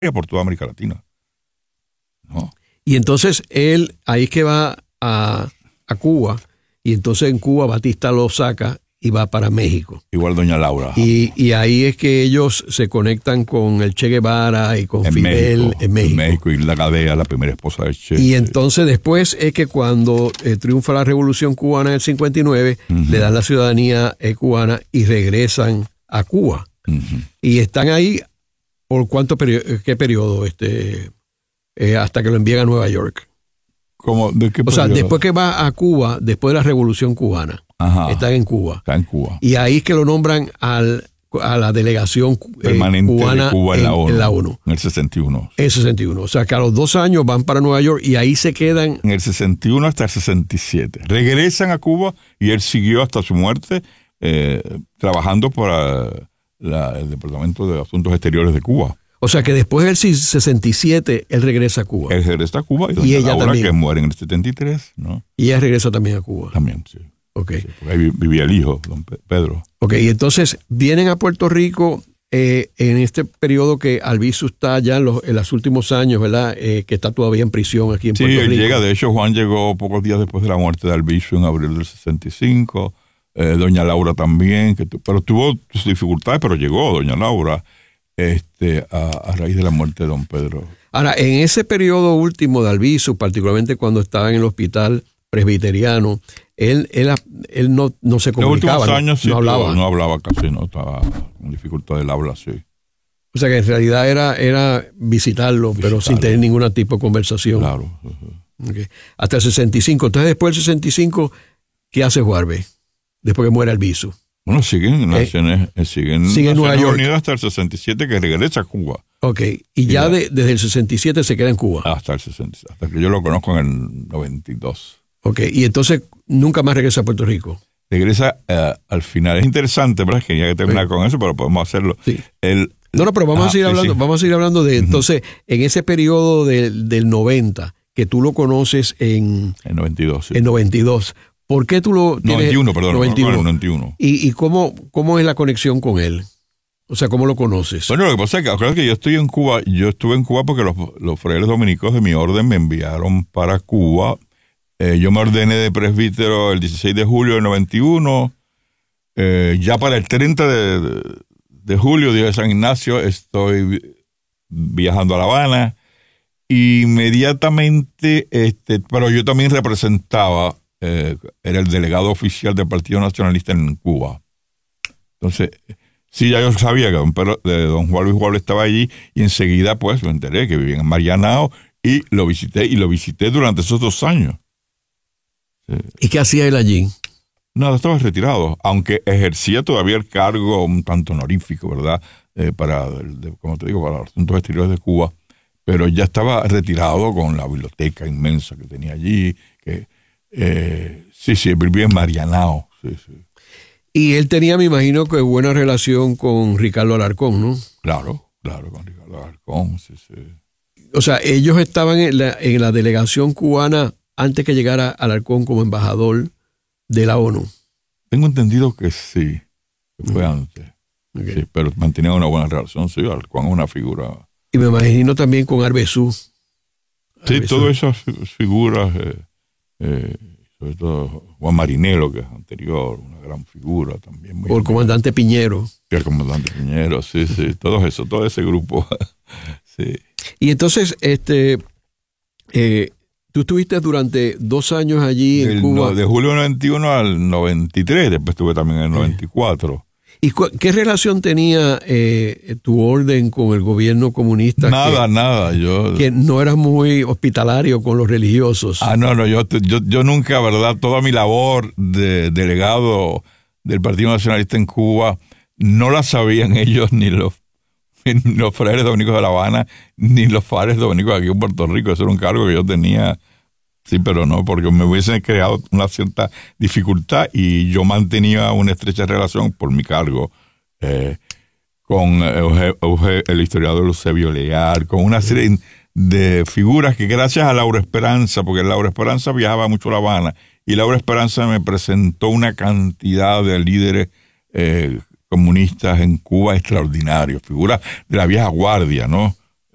por toda América Latina. ¿No? Y entonces él, ahí es que va a Cuba, y entonces en Cuba Batista lo saca y va para México. Igual doña Laura. Y ahí es que ellos se conectan con el Che Guevara y con Fidel en México. En México, y la Gadea, la primera esposa de Che. Y entonces después es que cuando triunfa la Revolución Cubana en el 59, le dan la ciudadanía cubana y regresan a Cuba. Y están ahí por qué periodo, hasta que lo envían a Nueva York. ¿Cómo? ¿De qué periodo? O sea, después que va a Cuba, después de la Revolución Cubana. Ajá. Están en Cuba. Está en Cuba. Y ahí es que lo nombran a la delegación permanente cubana de Cuba en la ONU. En el 61. En el 61. O sea, que a los 2 años van para Nueva York y ahí se quedan. En el 61 hasta el 67. Regresan a Cuba y él siguió hasta su muerte trabajando para el Departamento de Asuntos Exteriores de Cuba. O sea, que después del 67 él regresa a Cuba. Él regresa a Cuba y doña ella Laura, también, que muere en el 73, ¿no? Y ella regresa también a Cuba. También, sí. Okay. Sí, porque ahí vivía el hijo, don Pedro. Ok, y entonces vienen a Puerto Rico en este periodo que Albizu está ya en los últimos años, ¿verdad? Que está todavía en prisión aquí en Puerto Rico. Sí, llega. De hecho, Juan llegó pocos días después de la muerte de Albizu en abril del 65. Doña Laura también, pero tuvo sus dificultades, pero llegó doña Laura a raíz de la muerte de don Pedro. Ahora, en ese periodo último de Albizu, particularmente cuando estaba en el hospital presbiteriano, él no se comunicaba. Los últimos años sí, no hablaba. No hablaba casi, no estaba con dificultad del habla, sí. O sea que en realidad era visitarlo, pero sin tener ningún tipo de conversación. Claro. Okay. Hasta el 65. Entonces después del 65, ¿qué hace Juárez? Después que muere Albizu. Bueno, siguen en Nueva York Unidos hasta el 67, que regresa a Cuba. Ok, y ya desde el 67 se queda en Cuba. Hasta el 67, hasta que yo lo conozco en el 92. Ok, y entonces nunca más regresa a Puerto Rico. Regresa al final. Es interesante, ¿verdad? Quería que terminar con eso, pero podemos hacerlo. Sí. Pero vamos a seguir hablando. Sí. Vamos a seguir hablando de, entonces, en ese periodo del 90, que tú lo conoces en 92. Sí. En 92. ¿Por qué tú lo tienes? 91, perdón. 91. ¿Y cómo es la conexión con él? O sea, ¿cómo lo conoces? Bueno, lo que pasa es que acuérdate que yo estuve en Cuba porque los frailes dominicos de mi orden me enviaron para Cuba. Yo me ordené de presbítero el 16 de julio del 91. Ya para el 30 de julio, día de San Ignacio, estoy viajando a La Habana. Inmediatamente, pero yo también representaba, era el delegado oficial del Partido Nacionalista en Cuba. Entonces, sí, ya yo sabía que don Juan Luis Gual estaba allí, y enseguida pues me enteré que vivía en Marianao y lo visité durante esos 2 años. Sí. ¿Y qué hacía él allí? No, estaba retirado, aunque ejercía todavía el cargo un tanto honorífico, ¿verdad? Como te digo, para los asuntos exteriores de Cuba, pero ya estaba retirado con la biblioteca inmensa que tenía allí, sí, vivía en Marianao, sí. Y él tenía, me imagino, que buena relación con Ricardo Alarcón, ¿no? Claro, con Ricardo Alarcón, sí. O sea, ellos estaban en la delegación cubana antes que llegara Alarcón como embajador de la ONU. Tengo entendido que sí, que fue antes. Okay. Sí, pero mantenían una buena relación, sí, Alarcón es una figura. Y me imagino también con Arbezú. Sí, todas esas figuras, sobre todo Juan Marinelo, que es anterior, una gran figura también. O el comandante Piñero. Sí, el comandante Piñero, sí, todo ese grupo. Sí. Y entonces, tú estuviste durante 2 años allí en Cuba. De julio 91 al 93, después estuve también en el 94. ¿Y qué relación tenía tu orden con el gobierno comunista? Nada. Que no eras muy hospitalario con los religiosos. No, yo nunca, ¿verdad? Toda mi labor de delegado del Partido Nacionalista en Cuba no la sabían ellos, ni los frailes dominicos de La Habana, ni los fares dominicos aquí en Puerto Rico. Eso era un cargo que yo tenía. Sí, pero no, porque me hubiesen creado una cierta dificultad, y yo mantenía una estrecha relación por mi cargo con el historiador Eusebio Leal, con una serie de figuras que, gracias a Laura Esperanza, porque Laura Esperanza viajaba mucho a La Habana, y Laura Esperanza me presentó una cantidad de líderes comunistas en Cuba extraordinarios, figuras de la vieja guardia, ¿no?